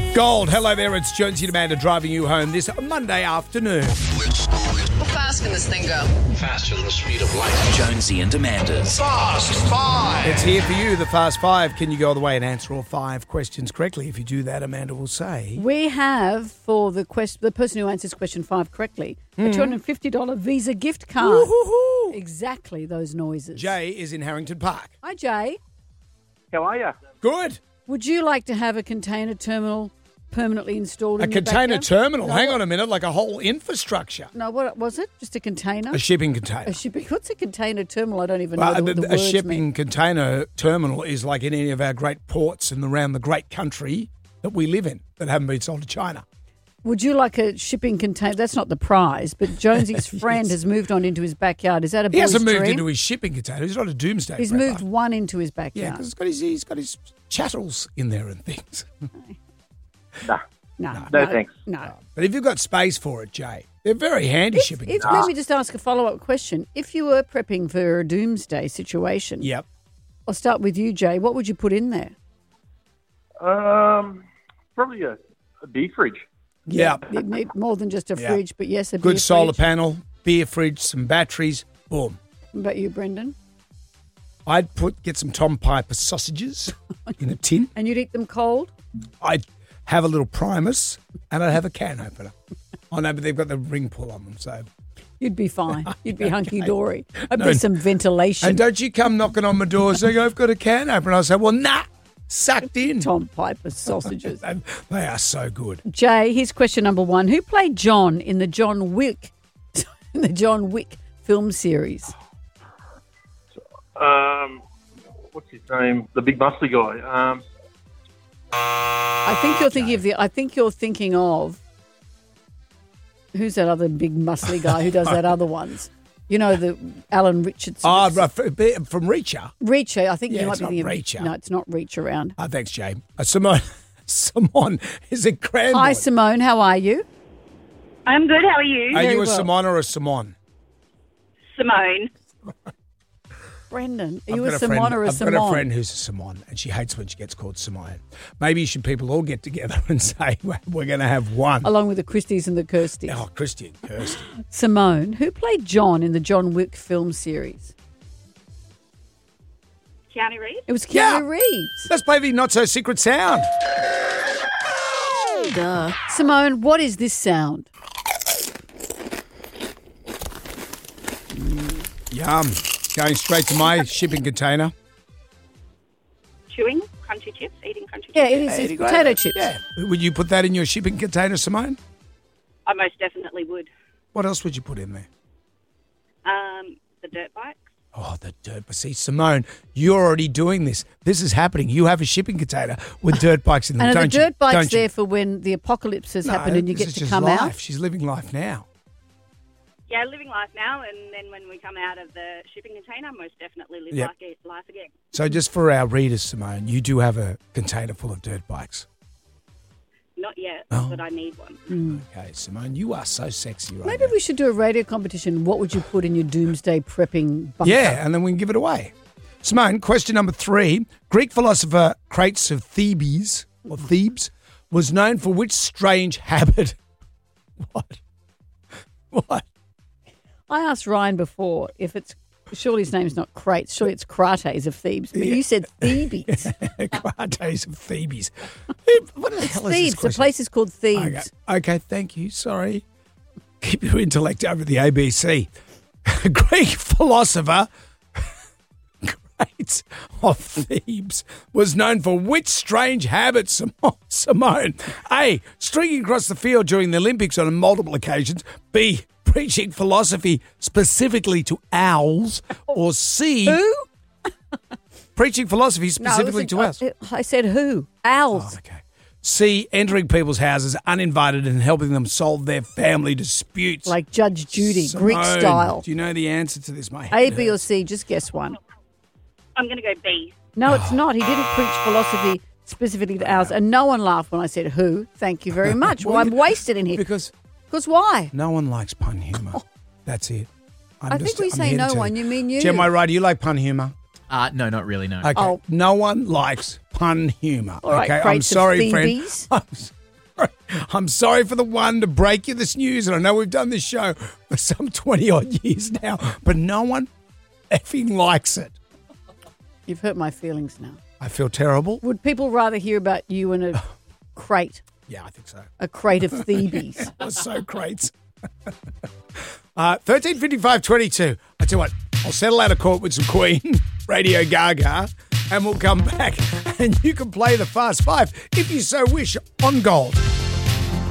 Gold, hello there, it's Jonesy and Amanda driving you home this Monday afternoon. How fast can this thing go? Faster than the speed of light. Jonesy and Amanda's Fast Five. It's here for you, the Fast Five. Can you go all the way and answer all 5 questions correctly? If you do that, Amanda will say... We have, for the person who answers question 5 correctly, a $250 Visa gift card. Woo-hoo-hoo. Exactly those noises. Jay is in Harrington Park. Hi, Jay. How are you? Good. Would you like to have a container terminal permanently installed A in your container backyard? terminal. No, Hang on a minute, like a whole infrastructure. No, what was it? Just a container? A shipping container. A shipping. What's a container terminal? I don't even know the A words shipping mean. container terminal is like in any of our great ports and around the great country that we live in that haven't been sold to China. Would you like a shipping container? That's not the prize, but Jonesy's friend has moved on into his backyard. Is that a He hasn't boy's moved dream? into his shipping container. He's not a doomsday He's prepper. moved one into his Yeah, backyard. because he's got his chattels in there and things. No, No, thanks. No. But if you've got space for it, Jay, they're very handy shipping Let containers. me just ask a follow-up question. If you were prepping for a doomsday situation, Yep. I'll start with you, Jay. What would you put in there? Probably a deep fridge. Yep. You need more than just a Yeah. fridge, but yes, a Good beer solar fridge. panel, beer fridge, some batteries, boom. What about you, Brendan? I'd get some Tom Piper sausages in a tin. And you'd eat them cold? I'd have a little Primus and I'd have a can opener. Oh, no, but they've got the ring pull on them, so... You'd be fine. You'd be hunky-dory. I'd No. be some ventilation. And don't you come knocking on my door saying, I've got a can opener. I'll say, well, nah, sucked in. Tom Piper sausages. They are so good. Jay, here's question number 1. Who played John in the John Wick film series? What's his name? The big muscly guy. I think you're thinking of who's that other big muscly guy who does that other ones? You know, the Alan Richardson. Oh, from Reacher. Reacher. I think Yeah, you might it's be not thinking Reacher. No, it's not Reach Around. Oh, thanks, Jay. Simone is a grand. Hi, Simone. How are you? I'm good. How are you? Are you Very a well. Simone or a Simone? Simone. Brendan, are I've you got a Simone or a I've Simone? got a friend who's a Simone, and she hates when she gets called Simone. Maybe people all get together and say, well, we're going to have one. Along with the Christies and the Kirsties. Oh, Christy and Kirsty. Simone, who played John in the John Wick film series? Keanu Reeves. It was Keanu Yeah. Reeves. Let's play the not-so-secret sound. Duh. Simone, what is this sound? Yum. Going straight to my shipping container. Chewing crunchy chips. Eating crunchy chips. Yeah, it is. It's potato chips. Yeah. Would you put that in your shipping container, Simone? I most definitely would. What else would you put in there? The dirt bike. Oh, the dirt. But see, Simone, you're already doing this. This is happening. You have a shipping container with dirt bikes in them, And are don't the you? dirt bikes Don't you? there for when the apocalypse has No, happened and you this get is to just come life. out? She's living life now. Yeah, living life now, and then when we come out of the shipping container, most definitely live Yep. life again. So just for our readers, Simone, you do have a container full of dirt bikes. Not yet, Oh. but I need one. Okay, Simone, you are so sexy right Maybe now. we should do a radio competition. What would you put in your doomsday prepping bunker? Yeah, and then we can give it away. Simone, question number 3. Greek philosopher Crates of Thebes, or Thebes, was known for which strange habit? What? What? I asked Ryan before if it's surely his name's not Crates, surely it's Crates of Thebes, but you said Thebes. Crates of Thebes. What the hell is this Thebes. The question? place is called Thebes. Okay, thank you. Sorry. Keep your intellect over the ABC. Greek philosopher Crates of Thebes was known for which strange habit, Simone? A. Stringing across the field during the Olympics on multiple occasions. B. Preaching philosophy specifically to owls. Or C. Who? Preaching philosophy specifically to owls. I said who? Owls. Oh, okay. C. Entering people's houses uninvited and helping them solve their family disputes. Like Judge Judy, Greek Simone, style. Do you know the answer to this, mate? A, B, or C? Just guess one. I'm going to go B. No, it's not. He didn't preach philosophy specifically to owls, and no one laughed when I said who. Thank you very much. Well, I'm wasted in here. Because why? no one likes pun humour. That's it. I think we say no one. You mean you? Jem, am I right? Do you like pun humour? No, not really, no. Okay. Oh. No one likes pun humour. All right, okay, I'm Crates of sorry, friend. Thebes. I'm sorry for the one to break you this news, and I know we've done this show for some 20-odd years now, but no one effing likes it. You've hurt my feelings now. I feel terrible. Would people rather hear about you in a crate? Yeah, I think so. A crate of Thebes. So great. 13:55:22. I tell you what, I'll settle out of court with some Queen, Radio Gaga, and we'll come back and you can play the Fast Five if you so wish on Gold.